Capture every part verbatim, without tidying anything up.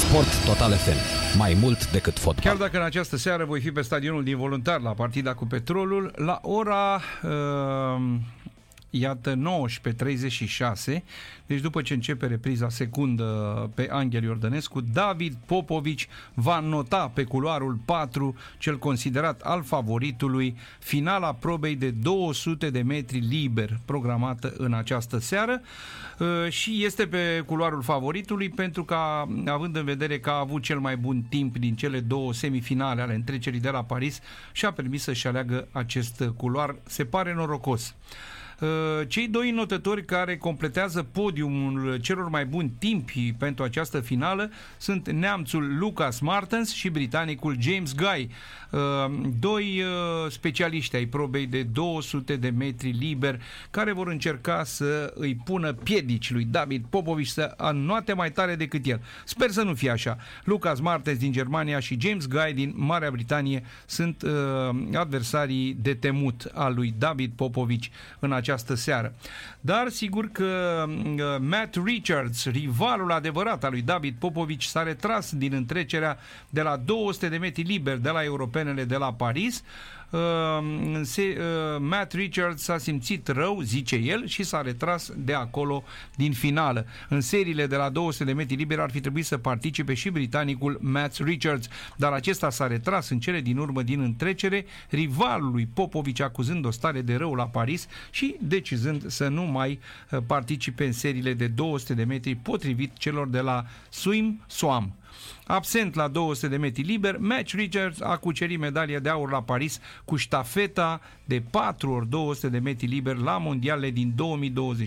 Sport Total F M. Mai mult decât fotbal. Chiar dacă în această seară voi fi pe stadionul din Voluntar la partida cu Petrolul, la ora... Uh, iată, nouăsprezece treizeci și șase, deci după ce începe repriza secundă pe Anghel Iordănescu, David Popovici va nota pe culoarul patru, cel considerat al favoritului, finala probei de două sute de metri liber, programată în această seară, și este pe culoarul favoritului pentru că, având în vedere că a avut cel mai bun timp din cele două semifinale ale întrecerii de la Paris, și-a permis să-și aleagă acest culoar. Se pare norocos. Cei doi notători care completează podiumul celor mai buni timpi pentru această finală sunt neamțul Lucas Martens și britanicul James Guy, doi specialiști ai probei de două sute de metri liber, care vor încerca să îi pună piedici lui David Popovici să înnoate mai tare decât el. Sper să nu fie așa. Lucas Martens din Germania și James Guy din Marea Britanie sunt adversarii de temut al lui David Popovici în această această seară. Dar sigur că uh, Matt Richards, rivalul adevărat al lui David Popovici, s-a retras din întrecerea de la două sute de metri liber de la europenele de la Paris. Uh, se, uh, Matt Richards s-a simțit rău, zice el, și s-a retras de acolo din finală. În seriile de la două sute de metri liber ar fi trebuit să participe și britanicul Matt Richards, dar acesta s-a retras în cele din urmă din întrecere, rivalul lui Popovici acuzând o stare de rău la Paris și decizând să nu mai participe în seriile de două sute de metri, potrivit celor de la Swim Swam. Absent la două sute de metri liber, Matt Richards a cucerit medalia de aur la Paris cu ștafeta de patru ori două sute de metri liber la mondialele din două mii douăzeci.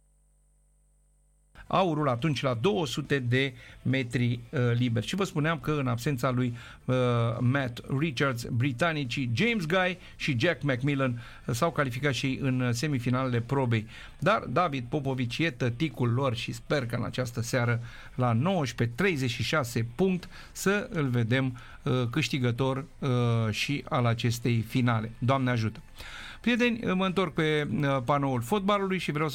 Aurul atunci la două sute de metri uh, liber. Și vă spuneam că în absența lui uh, Matt Richards, britanicii James Guy și Jack Macmillan uh, s-au calificat și ei în semifinalele probei. Dar David Popovici e tăticul lor și sper că în această seară la nouăsprezece treizeci și șase punct să îl vedem uh, câștigător uh, și al acestei finale. Doamne ajută! Prieteni, mă întorc pe uh, panoul fotbalului și vreau să